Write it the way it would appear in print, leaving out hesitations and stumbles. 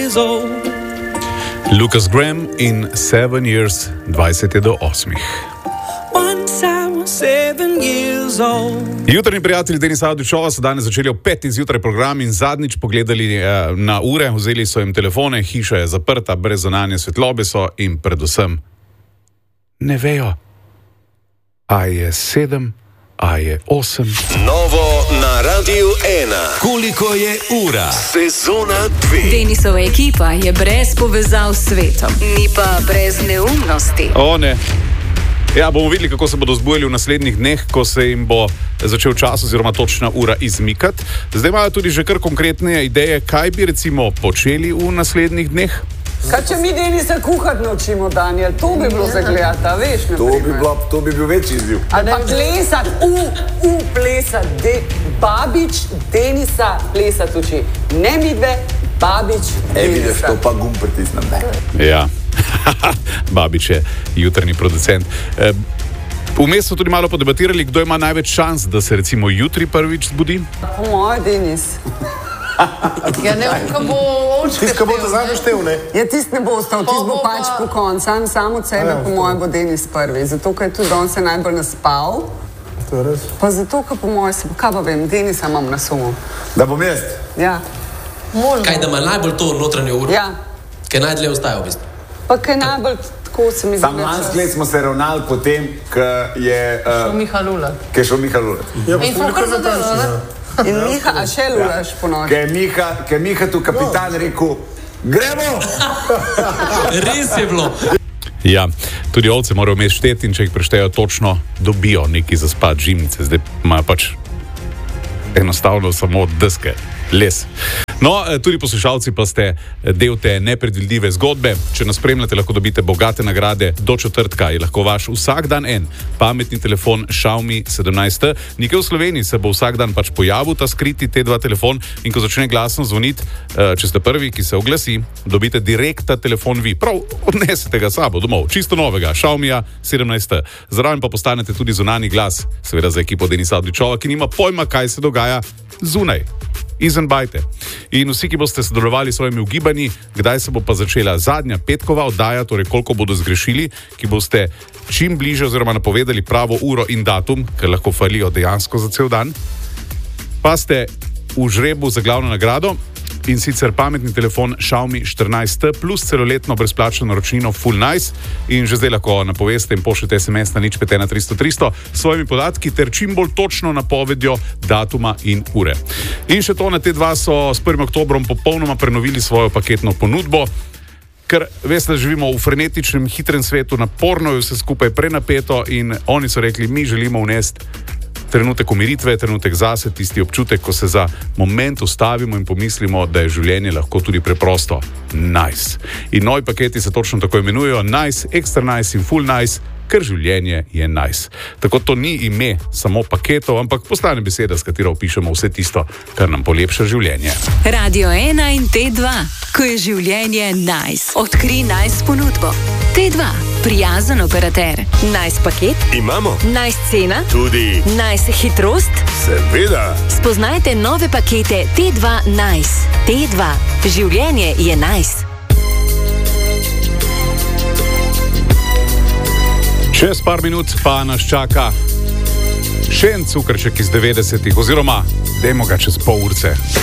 years old. Lucas Graham in 7 years, 20 do 8. Once I was 7 years old. Jutrajni prijatelji Denisa Avdićova so danes začeli ob 5. zjutraj program in zadnjič pogledali na ure, vzeli so jim telefone, hiša je zaprta, brez zunanje svetlobe so in predvsem ne vejo, a je 7, a je 8. Novo na Radiu 1. Koliko je ura? Sezona 2. Denisova ekipa je brez povezav s svetom, ni pa brez neumnosti. O ne. Ja, bomo videli, kako se bodo zbujali v naslednjih dneh, ko se jim bo začel čas oziroma točna ura izmikati. Zdaj imajo tudi že kar konkretne ideje, kaj bi recimo počeli v naslednjih dneh. Kaj če mi Denisa kuhati naučimo, Daniel? To bi bilo zagledati, veš? To bi bil večji izziv. Ali pa plesati, plesati. Babič Denisa plesati uči. Ne midve, Babič Denisa. Vidiš, to pa gum pritisnem. Ja, Babič je jutrni producent. Vmes so tudi malo podebatirali, kdo ima največ šans, da se recimo jutri prvič zbudi. Po mojem, Denis. Ja, ne vem, ko bo očke Tisti, ko bo to zadnje štev, ne? Ja, tisti ne bo ostal, tisti bo pač po koncu. Sam od sebe, po mojem, bo Denis prvi. Zato, ker je tudi on se najbolj naspal. To je res. Pa zato, ker po mojem se bo, kaj pa vem, Denisa imam na sumu. Da bom jaz? Ja. Kaj, da ima najbolj to notranjo uro? Ja. Kaj najdlje ostaja v bistvu? Pa kaj najbolj tako se mi zdi. Sam lansko let smo se ravnali po tem, ko je... Miha Lula. Ko je šel Miha Lula. In smo kar zadržali, ne? In Miha, a še lulaš po noči? Ko je Miha tu kapitan rekel, gremo! Res je bilo. Ja, tudi ovce morajo vmes šteti in če jih preštejo točno, dobijo neki za spat žimnice. Zdaj imajo pač enostavno samo deske, les. No, tudi poslušalci pa ste del te nepredvidljive zgodbe. Če nas spremljate, lahko dobite bogate nagrade. Do četrtka je lahko vaš vsak dan en pametni telefon Xiaomi 17T. Nekje v Sloveniji se bo vsak dan pač pojavil ta skriti T2 telefon in ko začne glasno zvoniti, če ste prvi, ki se oglasi, dobite direkt ta telefon vi. Prav, odnesete ga sabo domov, čisto novega, Xiaomija 17T. Zraven pa postanete tudi zunani glas, seveda za ekipo Denisa Avdićova, ki nima pojma, kaj se dogaja zunaj. Izven bajte. In vsi, ki boste sodelovali s svojimi ugibanji, kdaj se bo pa začela zadnja petkova oddaja, torej koliko bodo zgrešili, ki boste čim bliže oziroma napovedali pravo uro in datum, ker lahko falijo dejansko za cel dan, pa ste v žrebu za glavno nagrado in sicer pametni telefon Xiaomi 14T plus celoletno brezplačno naročnino Full Nice in že zdaj lahko napoveste in pošljete SMS na 0513 s svojimi podatki ter čim bolj točno napovedjo datuma in ure. In še to, na T2 so s 1. oktobrom popolnoma prenovili svojo paketno ponudbo, ker veste, živimo v frenetičnem, hitrem svetu, naporno je vse skupaj prenapeto in oni so rekli, mi želimo vnesti trenutek umiritve, trenutek zase, tisti občutek, ko se za moment ustavimo in pomislimo, da je življenje lahko tudi preprosto nice. In novi paketi se točno tako imenujejo Nice, Extra Nice in Full Nice, ker življenje je nice. Tako to ni ime samo paketov, ampak postane beseda, s katero opišemo vse tisto, kar nam polepša življenje. Radio 1 in T2, ko je življenje nice. Odkri nice ponudbo. T2, prijazen operater. Nice paket? Imamo. Nice cena? Tudi. Nice hitrost? Seveda. Spoznajte nove pakete T2 Nice. T2, življenje je nice. Čez par minut pa nas čaka še en cukrček iz 90-ih, oziroma dajmo ga čez pol urce.